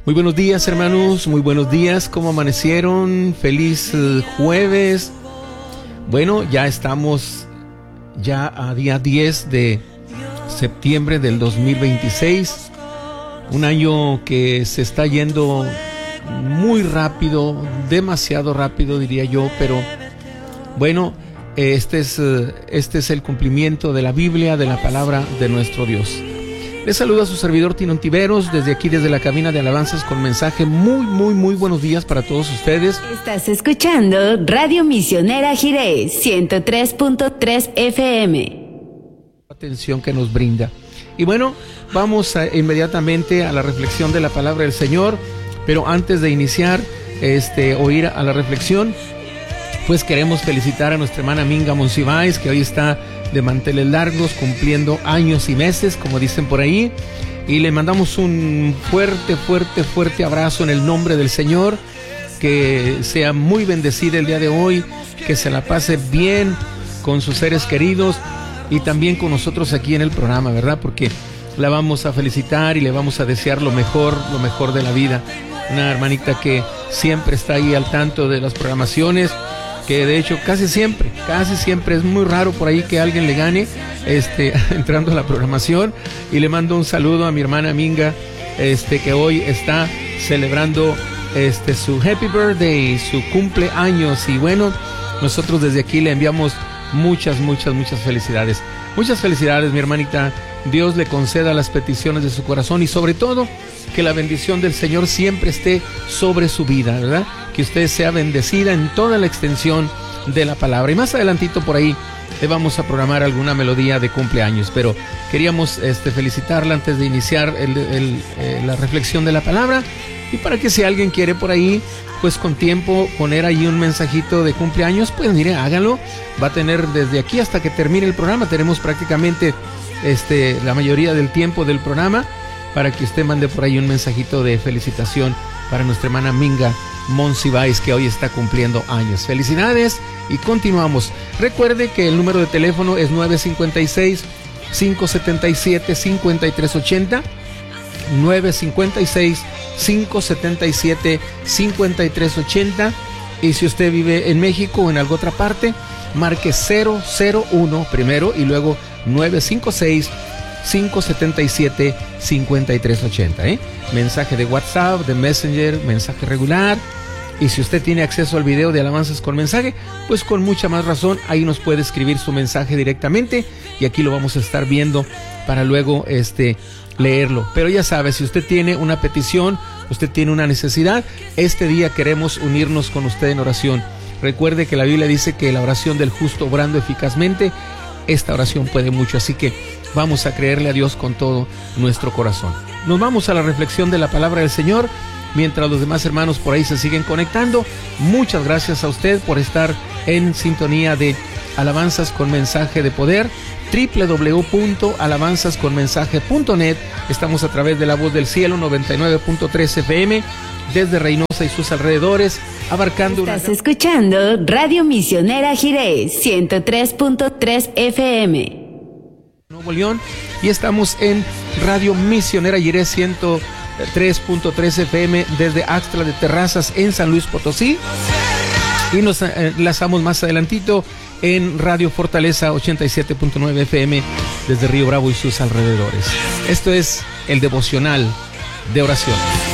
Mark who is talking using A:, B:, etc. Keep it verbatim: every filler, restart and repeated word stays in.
A: Muy buenos días, hermanos, muy buenos días, ¿cómo amanecieron? Feliz uh, jueves. Bueno, ya estamos ya a día diez de septiembre del dos mil veintiséis, un año que se está yendo muy rápido, demasiado rápido diría yo, pero bueno, este es, este es el cumplimiento de la Biblia, de la palabra de nuestro Dios. Les saluda a su servidor Tino Ontiveros, desde aquí, desde la cabina de alabanzas con mensaje. Muy, muy, muy buenos días para todos ustedes.
B: Estás escuchando Radio Misionera Jiré, ciento tres punto tres F M.
A: Atención que nos brinda. Y bueno, vamos a, inmediatamente a la reflexión de la palabra del Señor, pero antes de iniciar, este, o ir a la reflexión, pues queremos felicitar a nuestra hermana Minga Monsiváis, que hoy está de manteles largos, cumpliendo años y meses, como dicen por ahí, y le mandamos un fuerte, fuerte, fuerte abrazo en el nombre del Señor, que sea muy bendecida el día de hoy, que se la pase bien con sus seres queridos y también con nosotros aquí en el programa, ¿verdad? Porque la vamos a felicitar y le vamos a desear lo mejor, lo mejor de la vida. Una hermanita que siempre está ahí al tanto de las programaciones, que de hecho casi siempre, casi siempre es muy raro por ahí que alguien le gane este, entrando a la programación. Y le mando un saludo a mi hermana Minga, este, que hoy está celebrando este, su happy birthday, su cumpleaños. Y bueno, nosotros desde aquí le enviamos muchas, muchas, muchas felicidades. Muchas felicidades, mi hermanita. Dios le conceda las peticiones de su corazón y sobre todo que la bendición del Señor siempre esté sobre su vida, ¿verdad? Que usted sea bendecida en toda la extensión de la palabra. Y más adelantito por ahí le vamos a programar alguna melodía de cumpleaños, pero queríamos este, felicitarla antes de iniciar el, el, eh, la reflexión de la palabra, y para que si alguien quiere por ahí, pues con tiempo poner ahí un mensajito de cumpleaños, pues mire, háganlo. Va a tener desde aquí hasta que termine el programa, tenemos prácticamente este, la mayoría del tiempo del programa para que usted mande por ahí un mensajito de felicitación para nuestra hermana Minga Monsiváis, que hoy está cumpliendo años. Felicidades y continuamos. Recuerde que el número de teléfono es nueve cinco seis, cinco siete siete, cinco tres ocho cero, nueve cinco seis, cinco siete siete, cinco tres ocho cero, y si usted vive en México o en alguna otra parte, marque cero cero uno primero y luego nueve cinco seis, cinco siete siete, cinco tres ocho cero, ¿eh? Mensaje de WhatsApp, de Messenger, mensaje regular. Y si usted tiene acceso al video de alabanzas con mensaje, pues con mucha más razón, ahí nos puede escribir su mensaje directamente y aquí lo vamos a estar viendo para luego este, leerlo. Pero ya sabe, si usted tiene una petición, usted tiene una necesidad, este día queremos unirnos con usted en oración. Recuerde que la Biblia dice que la oración del justo obrando eficazmente, esta oración puede mucho, así que vamos a creerle a Dios con todo nuestro corazón. Nos vamos a la reflexión de la palabra del Señor, mientras los demás hermanos por ahí se siguen conectando. Muchas gracias a usted por estar en sintonía de Alabanzas con Mensaje de Poder, doble u doble u doble u punto alabanzas con mensaje punto net. Estamos a través de La Voz del Cielo, noventa y nueve punto tres F M, desde Reynosa y sus alrededores, abarcando
B: Estás
A: una...
B: escuchando Radio Misionera Jiré, ciento tres punto tres F M.
A: Nuevo León, y estamos en Radio Misionera Jiré ciento tres punto tres F M desde Axtla de Terrazas en San Luis Potosí, y nos enlazamos más adelantito en Radio Fortaleza ochenta y siete punto nueve F M desde Río Bravo y sus alrededores. Esto es el devocional de oración.